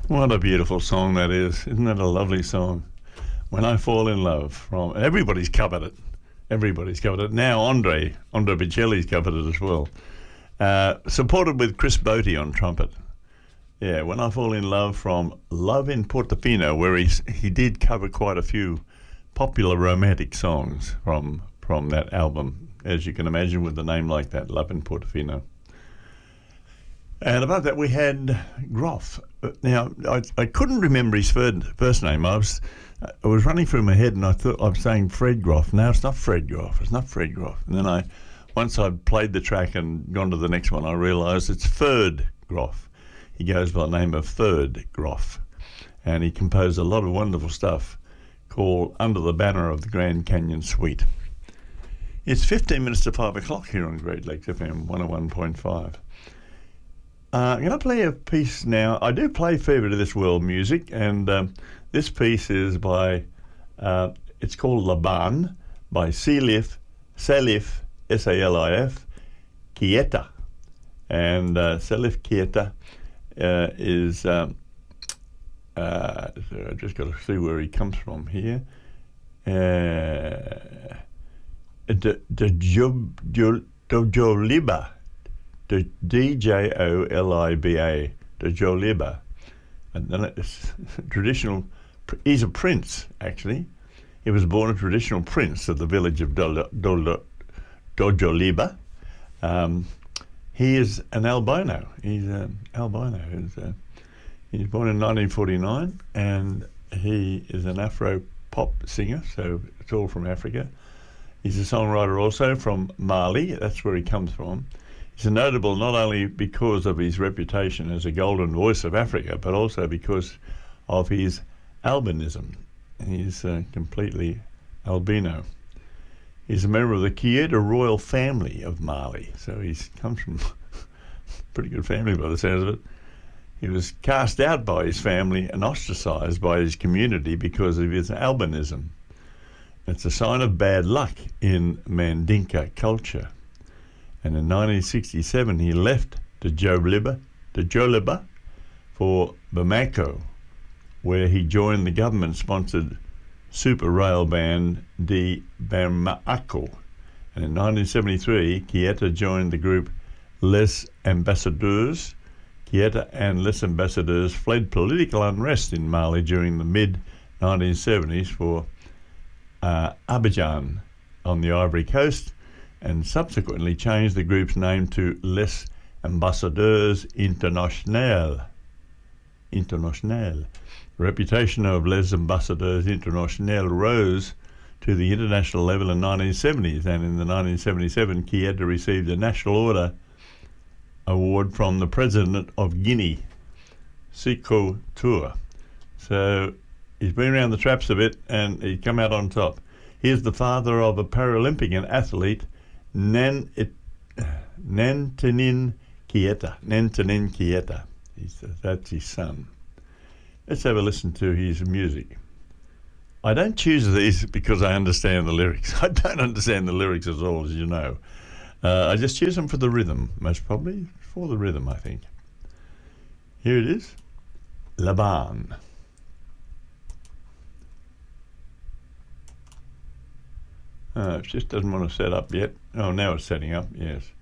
What a beautiful song that is. Isn't that a lovely song? When I Fall in Love. From everybody's covered it. Everybody's covered it. Now Andre Bocelli's covered it as well. Supported with Chris Botti on trumpet. Yeah, When I Fall in Love from Love in Portofino, where he did cover quite a few popular romantic songs from that album, as you can imagine with a name like that, Love in Portofino. And above that we had Groff. Now, I couldn't remember his first name. I was running through my head and I thought I was saying Fred Groff. No, it's not Fred Groff. It's not Fred Groff. And then once I'd played the track and gone to the next one, I realised it's Ferd Groff. He goes by the name of Ferd Groff. And he composed a lot of wonderful stuff called Under the Banner of the Grand Canyon Suite. It's 15 minutes to 5 o'clock here on Great Lakes FM 101.5. I'm going to play a piece now. I do play a fair bit of this world music, and this piece is by, it's called Laban, by Salif, Salif, S-A-L-I-F, Keita. And Salif Keita is, so I just got to see where he comes from here. Djoliba. The D-J-O-L-I-B-A, the Djoliba. And then it's traditional, he's a prince, actually. He was born a traditional prince of the village of Djoliba. He is an albino. He's an albino. He's born in 1949, and he is an Afro-pop singer, so it's all from Africa. He's a songwriter also from Mali, that's where he comes from. He's notable not only because of his reputation as a golden voice of Africa, but also because of his albinism. He's completely albino. He's a member of the Keita royal family of Mali, so he comes from a pretty good family by the sounds of it. He was cast out by his family and ostracized by his community because of his albinism. It's a sign of bad luck in Mandinka culture. And in 1967, he left the Djoliba for Bamako, where he joined the government-sponsored super rail band de Bamako. And in 1973, Keita joined the group Les Ambassadeurs. Keita and Les Ambassadeurs fled political unrest in Mali during the mid-1970s for Abidjan on the Ivory Coast, and subsequently changed the group's name to Les Ambassadeurs Internationaux. The reputation of Les Ambassadeurs Internationaux rose to the international level in the 1970s, and in the 1977, Keita received a National Order Award from the President of Guinea, Sékou Touré. So he's been around the traps a bit, and he's come out on top. He is the father of a Paralympian athlete, Nantenin Keita. That's his son. Let's have a listen to his music. I don't choose these because I understand the lyrics. I don't understand the lyrics at all, as you know. I just choose them for the rhythm, most probably for the rhythm, I think. Here it is, Laban. It just doesn't want to set up yet. Oh, now it's setting up, yes.